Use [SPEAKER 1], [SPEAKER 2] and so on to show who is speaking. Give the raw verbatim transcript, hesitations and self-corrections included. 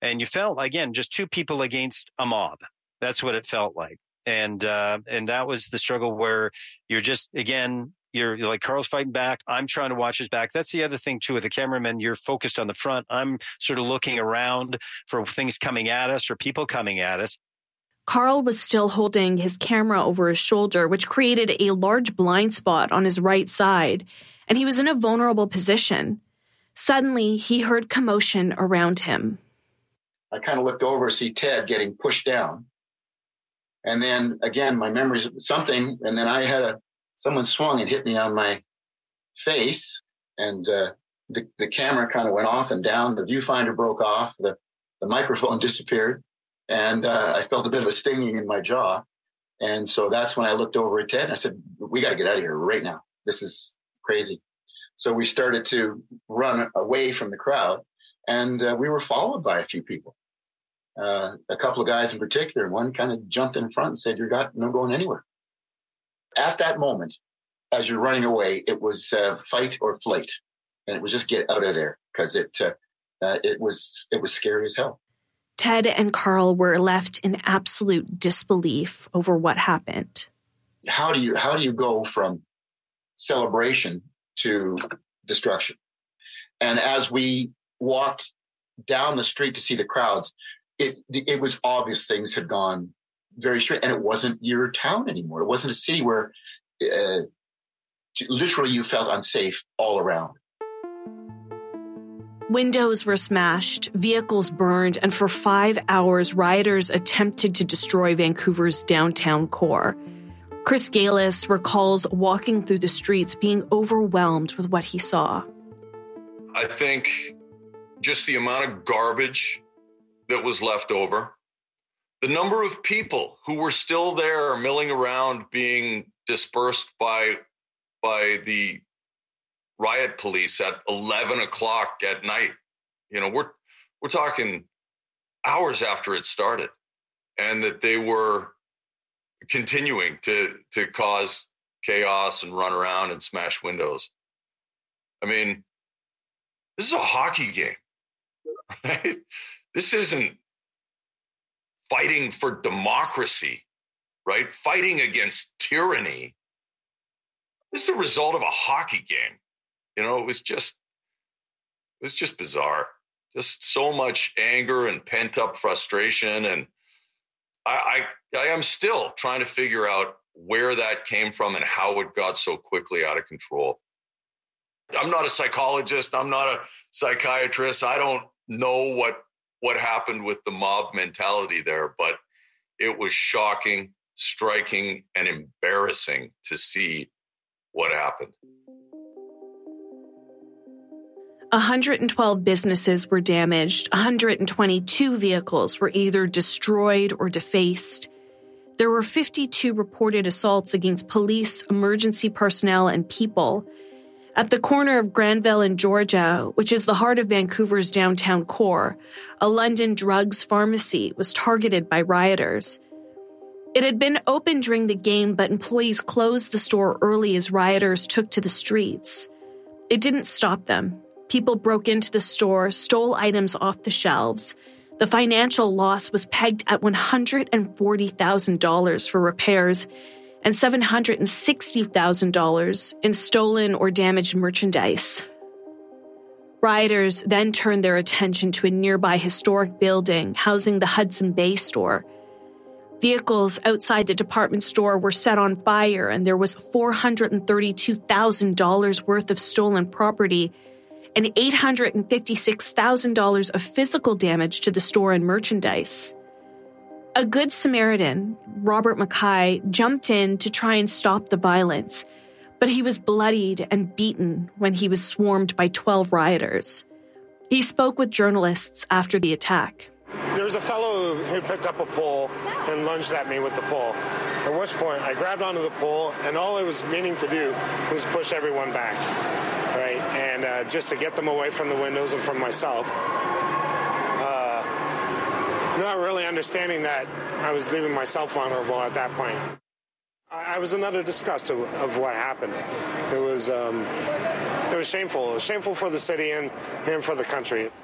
[SPEAKER 1] And you felt, again, just two people against a mob. That's what it felt like. And, uh, and that was the struggle where you're just, again, you're, you're like, Carl's fighting back. I'm trying to watch his back. That's the other thing too with the cameraman. You're focused on the front. I'm sort of looking around for things coming at us or people coming at us.
[SPEAKER 2] Carl was still holding his camera over his shoulder, which created a large blind spot on his right side, and he was in a vulnerable position. Suddenly, he heard commotion around him.
[SPEAKER 3] I kind of looked over to see Ted getting pushed down. And then, again, my memories of something, and then I had a, someone swung and hit me on my face, and uh, the, the camera kind of went off and down. The viewfinder broke off. The, the microphone disappeared. And uh, I felt a bit of a stinging in my jaw. And so that's when I looked over at Ted and I said, we got to get out of here right now. This is crazy. So we started to run away from the crowd, and uh, we were followed by a few people. Uh, a couple of guys in particular, one kind of jumped in front and said, you're got no going anywhere. At that moment, as you're running away, it was uh, fight or flight. And it was just get out of there because it, uh, uh, it was, it was scary as hell.
[SPEAKER 2] Ted and Carl were left in absolute disbelief over what happened.
[SPEAKER 3] How do you how do you go from celebration to destruction? And as we walked down the street to see the crowds, it it was obvious things had gone very straight, and it wasn't your town anymore. It wasn't a city where uh, literally you felt unsafe all around.
[SPEAKER 2] Windows were smashed, vehicles burned, and for five hours, rioters attempted to destroy Vancouver's downtown core. Chris Galis recalls walking through the streets being overwhelmed with what he saw.
[SPEAKER 4] I think just the amount of garbage that was left over, the number of people who were still there milling around being dispersed by, by the riot police at eleven o'clock at night. You know, we're we're talking hours after it started, and that they were continuing to to cause chaos and run around and smash windows. I mean, this is a hockey game, right? This isn't fighting for democracy, right? Fighting against tyranny. This is the result of a hockey game. You know, it was just, it was just bizarre. Just so much anger and pent up frustration. And I, I, I am still trying to figure out where that came from and how it got so quickly out of control. I'm not a psychologist. I'm not a psychiatrist. I don't know what, what happened with the mob mentality there, but it was shocking, striking, and embarrassing to see what happened.
[SPEAKER 2] one hundred twelve businesses were damaged. one hundred twenty-two vehicles were either destroyed or defaced. There were fifty-two reported assaults against police, emergency personnel, and people. At the corner of Granville and Georgia, which is the heart of Vancouver's downtown core, a London drugs pharmacy was targeted by rioters. It had been open during the game, but employees closed the store early as rioters took to the streets. It didn't stop them. People broke into the store, stole items off the shelves. The financial loss was pegged at one hundred forty thousand dollars for repairs and seven hundred sixty thousand dollars in stolen or damaged merchandise. Rioters then turned their attention to a nearby historic building housing the Hudson Bay store. Vehicles outside the department store were set on fire, and there was four hundred thirty-two thousand dollars worth of stolen property and eight hundred fifty-six thousand dollars of physical damage to the store and merchandise. A Good Samaritan, Robert Mackay, jumped in to try and stop the violence, but he was bloodied and beaten when he was swarmed by twelve rioters. He spoke with journalists after the attack.
[SPEAKER 5] There was a fellow who picked up a pole and lunged at me with the pole, at which point I grabbed onto the pole, and all I was meaning to do was push everyone back, right? And uh, just to get them away from the windows and from myself. Uh, not really understanding that I was leaving myself vulnerable at that point. I, I was in utter disgust of, of what happened. It was, um, it was shameful. It was shameful for the city and, and for the country.